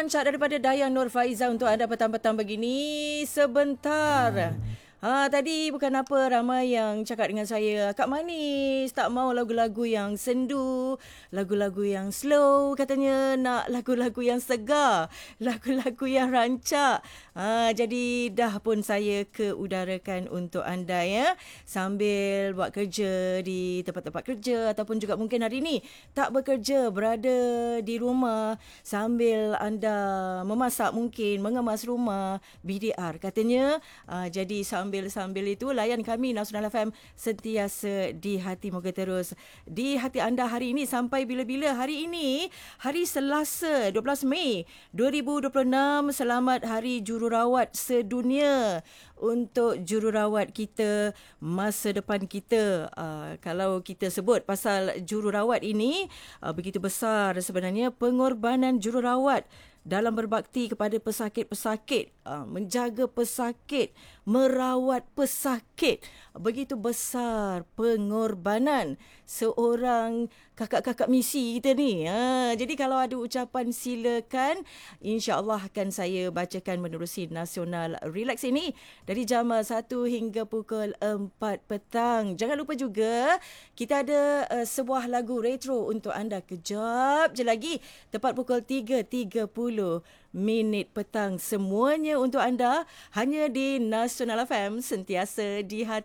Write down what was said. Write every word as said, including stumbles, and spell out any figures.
rancak daripada Dayang Nur Faiza untuk anda petang-petang begini sebentar. Ha, tadi bukan apa ramai yang cakap dengan saya, Kak Manis tak mau lagu-lagu yang sendu, lagu-lagu yang slow, katanya nak lagu-lagu yang segar, lagu-lagu yang rancak. Ha, jadi dah pun saya keudarakan untuk anda ya, sambil buat kerja di tempat-tempat kerja ataupun juga mungkin hari ini tak bekerja, berada di rumah sambil anda memasak mungkin, mengemas rumah, B D R katanya. Ha, jadi sambil Sambil-sambil itu layan kami Nasional F M sentiasa di hati, moga terus di hati anda hari ini sampai bila-bila. Hari ini hari Selasa dua belas Mei dua ribu dua puluh enam. Selamat Hari Jururawat Sedunia untuk jururawat kita, masa depan kita. Uh, kalau kita sebut pasal jururawat ini, uh, begitu besar sebenarnya pengorbanan jururawat dalam berbakti kepada pesakit-pesakit, menjaga pesakit, merawat pesakit. Begitu besar pengorbanan seorang kakak-kakak misi kita ni. Ha, jadi kalau ada ucapan silakan, insya-Allah akan saya bacakan menerusi Nasional Relax ini dari jam satu hingga pukul empat petang. Jangan lupa juga kita ada uh, sebuah lagu retro untuk anda kejap je lagi, tepat pukul tiga tiga puluh minit petang. Semuanya untuk anda hanya di Nasional F M, sentiasa di hati.